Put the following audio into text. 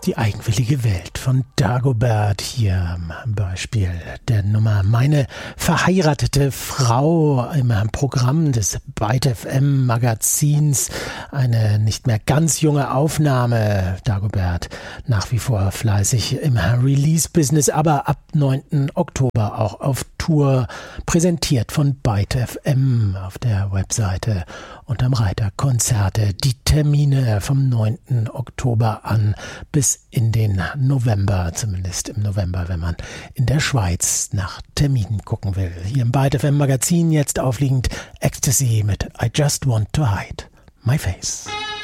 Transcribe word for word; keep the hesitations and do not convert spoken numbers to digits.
Die eigenwillige Welt von Dagobert hier am Beispiel der Nummer Meine verheiratete Frau im Programm des Byte F M Magazins. Eine nicht mehr ganz junge Aufnahme. Dagobert nach wie vor fleißig im Release-Business, aber ab neunten Oktober auch auf Tour, präsentiert von Byte F M auf der Webseite unterm Reiter Konzerte. Die Termine vom neunten Oktober an bis in den November, zumindest im November, wenn man in der Schweiz nach Terminen gucken will. Hier im Byte F M Magazin jetzt aufliegend Ecstasy mit I Just Want to Hide My Face.